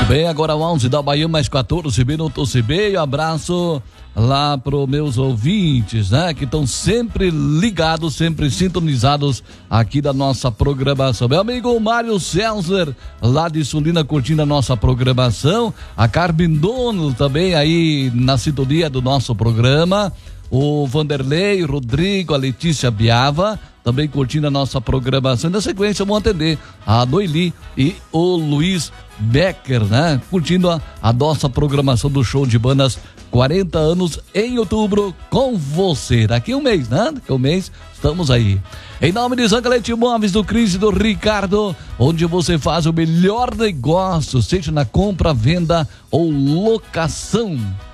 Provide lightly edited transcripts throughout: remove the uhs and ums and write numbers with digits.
Bem, agora 11 da Bahia, mais 14 minutos e meio. Abraço lá pro meus ouvintes, né? Que estão sempre ligados, sempre sintonizados aqui da nossa programação. Meu amigo Mário César, lá de Sulina, curtindo a nossa programação. A Carmen Dono também aí na sintonia do nosso programa. O Vanderlei, Rodrigo, a Letícia Biava, também curtindo a nossa programação. Na sequência, vamos atender a Noeli e o Luiz Becker, né? Curtindo a nossa programação do show de bandas 40 anos em outubro com você. Daqui um mês, né? Daqui um mês estamos aí. Em nome de Zangalete Imóveis, do Cris e do Ricardo, onde você faz o melhor negócio, seja na compra, venda ou locação.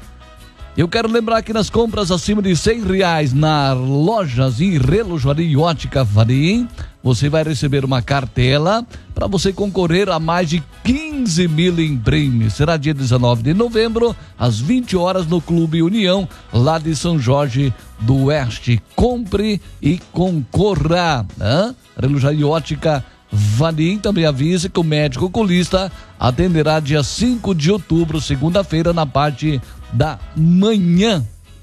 Eu quero lembrar que nas compras acima de R$100 na Lojas e Relojoaria e Ótica Varim, você vai receber uma cartela para você concorrer a mais de 15 mil em prêmios. Será dia 19 de novembro, às 20 horas, no Clube União, lá de São Jorge do Oeste. Compre e concorra, né? Relojoaria e Ótica Varim também avisa que o médico oculista atenderá dia 5 de outubro, segunda-feira, na parte da manhã.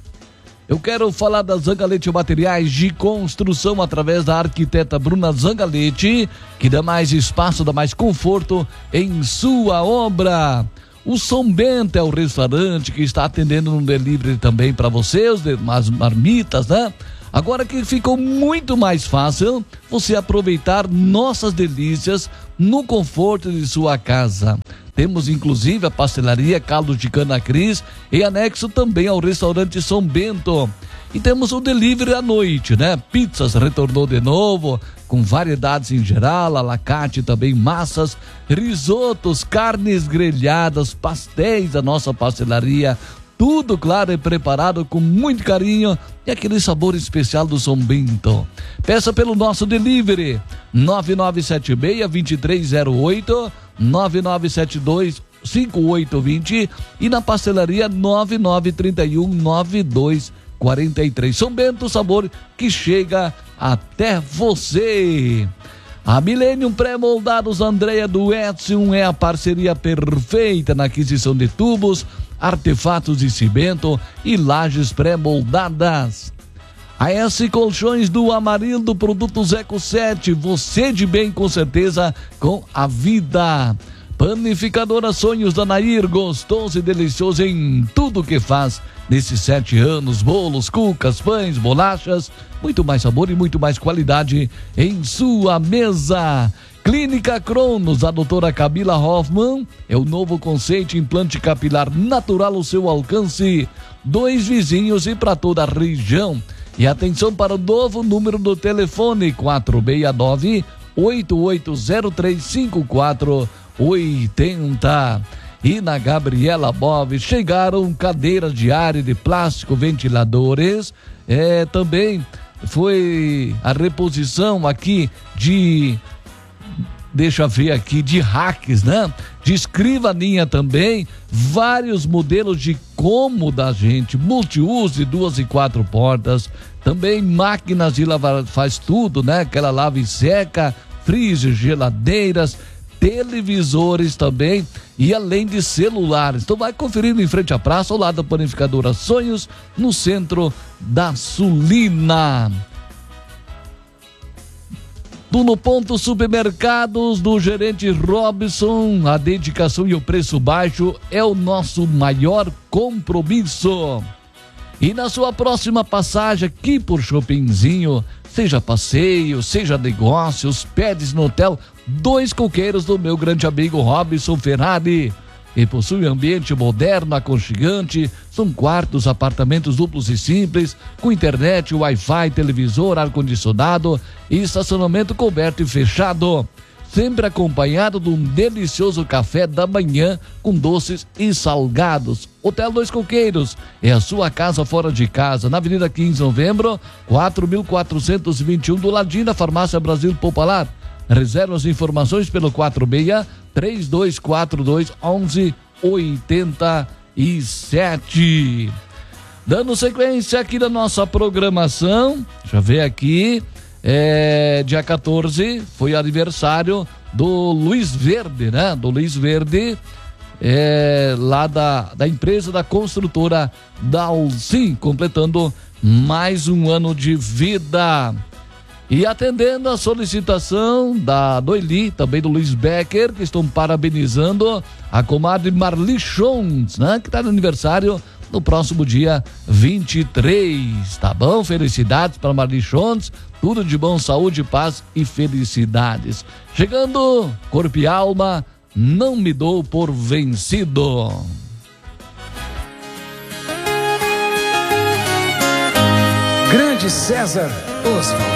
Eu quero falar da Zangalete Materiais de Construção, através da arquiteta Bruna Zangalete, que dá mais espaço, dá mais conforto em sua obra. O São Bento é o restaurante que está atendendo no delivery também para você, as marmitas, né? Agora que ficou muito mais fácil você aproveitar nossas delícias no conforto de sua casa. Temos inclusive a pastelaria Caldo de Cana Cris, em anexo também ao restaurante São Bento. E temos o delivery à noite, né? Pizzas retornou de novo, com variedades em geral, alacate também, massas, risotos, carnes grelhadas, pastéis da nossa pastelaria. Tudo, claro, é preparado com muito carinho e aquele sabor especial do São Bento. Peça pelo nosso delivery 9976-2308, 9972-5820 e na pastelaria 9931-9243. São Bento, sabor que chega até você. A Millennium Pré-Moldados Andréia do Edson é a parceria perfeita na aquisição de tubos, artefatos de cimento e lajes pré-moldadas. A S Colchões do Amarildo, produtos Eco 7, você de bem com certeza com a vida. Panificadora Sonhos da Nair, gostoso e delicioso em tudo que faz. Nesses 7 anos, bolos, cucas, pães, bolachas, muito mais sabor e muito mais qualidade em sua mesa. Clínica Cronos, a doutora Camila Hoffman, é o novo conceito implante capilar natural ao seu alcance. 2 vizinhos e para toda a região. E atenção para o novo número do telefone, 469-8803-5480. E na Gabriela Móveis chegaram cadeiras de ar de plástico, ventiladores. Também foi a reposição aqui de... Deixa eu ver aqui, de racks, né? De escrivaninha também, vários modelos de cômoda, gente, multiuso de 2 e 4 portas, também máquinas de lavar, faz tudo, né? Aquela lava e seca, freezer, geladeiras, televisores também, e além de celulares. Então vai conferindo em frente à praça, ao lado da Panificadora Sonhos, no centro da Sulina. No Ponto Supermercados do gerente Robson, a dedicação e o preço baixo é o nosso maior compromisso. E na sua próxima passagem aqui por Shoppingzinho, seja passeio, seja negócios, pedes no hotel 2 Coqueiros do meu grande amigo Robson Ferrari. E possui ambiente moderno, aconchegante, são quartos, apartamentos duplos e simples, com internet, Wi-Fi, televisor, ar-condicionado e estacionamento coberto e fechado. Sempre acompanhado de um delicioso café da manhã com doces e salgados. Hotel 2 Coqueiros é a sua casa fora de casa, na Avenida 15 de Novembro, 4.421, do ladinho da Farmácia Brasil Popular. Reserva as informações pelo 46-3242-1187. Dando sequência aqui da nossa programação, deixa eu ver aqui, dia 14 foi aniversário do Luiz Verde, né? Do Luiz Verde, lá da empresa da construtora Dalcin, completando mais um ano de vida. E atendendo a solicitação da Doili, também do Luiz Becker, que estão parabenizando a comadre Marli Schons, né? Que está no aniversário no próximo dia 23, tá bom? Felicidades para Marli Schons, tudo de bom, saúde, paz e felicidades. Chegando, corpo e alma, não me dou por vencido. Grande César Osvaldo.